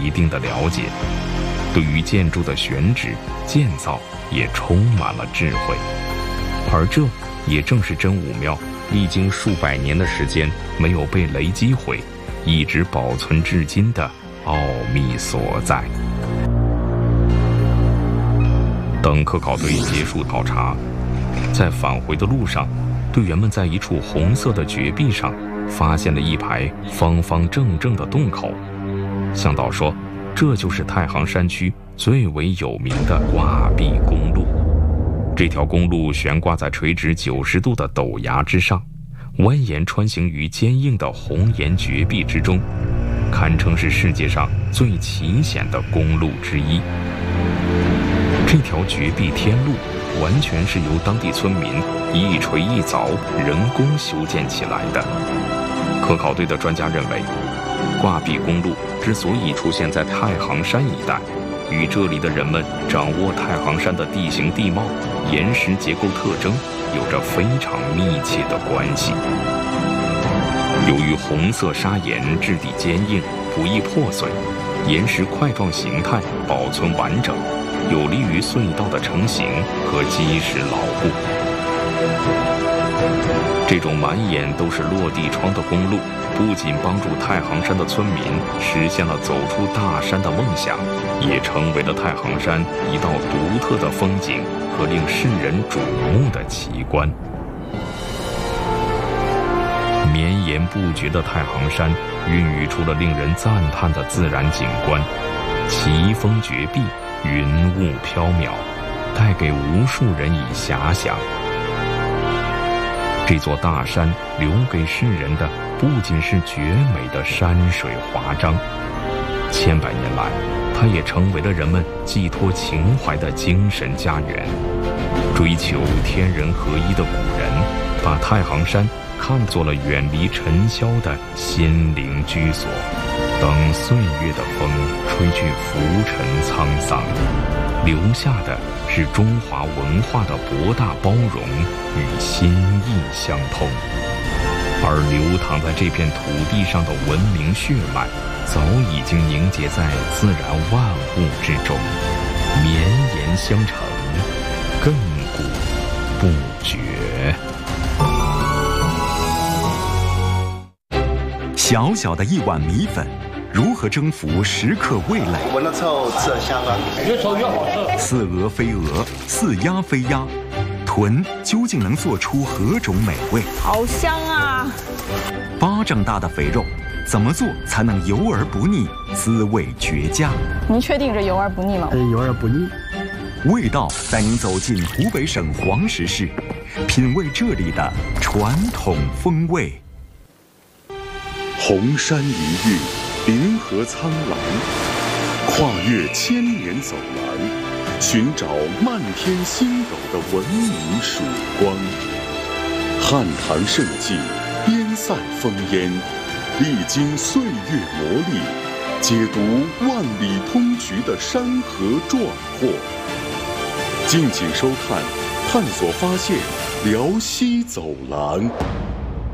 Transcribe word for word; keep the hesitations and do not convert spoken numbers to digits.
一定的了解，对于建筑的选址、建造也充满了智慧。而这也正是真武庙历经数百年的时间没有被雷击毁，一直保存至今的奥秘所在。等科考队结束考察，在返回的路上，队员们在一处红色的绝壁上发现了一排方方正正的洞口。向导说，这就是太行山区最为有名的挂壁公路。这条公路悬挂在垂直九十度的陡崖之上，蜿蜒穿行于坚硬的红岩绝壁之中，堪称是世界上最奇险的公路之一。这条绝壁天路完全是由当地村民一锤一凿人工修建起来的。科考队的专家认为，挂壁公路之所以出现在太行山一带，与这里的人们掌握太行山的地形地貌、岩石结构特征有着非常密切的关系。由于红色砂岩质地坚硬，不易破碎，岩石块状形态保存完整，有利于隧道的成型和基石牢固。这种满眼都是落地窗的公路，不仅帮助太行山的村民实现了走出大山的梦想，也成为了太行山一道独特的风景和令世人瞩目的奇观。绵延不绝的太行山孕育出了令人赞叹的自然景观，奇峰绝壁，云雾缥缈，带给无数人以遐想。这座大山留给世人的不仅是绝美的山水华章，千百年来，它也成为了人们寄托情怀的精神家园。追求天人合一的古人，把太行山看作了远离尘嚣的心灵居所。等岁月的风吹去浮尘沧桑，留下的是中华文化的博大包容与心意相通。而流淌在这片土地上的文明血脉，早已经凝结在自然万物之中，绵延相承，亘古不绝。 小小的一碗米粉，如何征服食客味蕾？ 闻了臭，吃了香啊，越臭越好吃。 似鹅非鹅，似鸭非鸭，豚究竟能做出何种美味？ 好香啊！ 巴掌大的肥肉，怎么做才能油而不腻，滋味绝佳？ 您确定这油而不腻吗？ 对，油而不腻。 味道带您走进湖北省黄石市，品味这里的传统风味。 红山一遇，银河苍蓝，跨越千年走廊，寻找漫天星斗的文明曙光。汉唐盛迹，边塞烽烟，历经岁月磨砺，解读万里通衢的山河壮阔。敬请收看《探索发现辽西走廊》。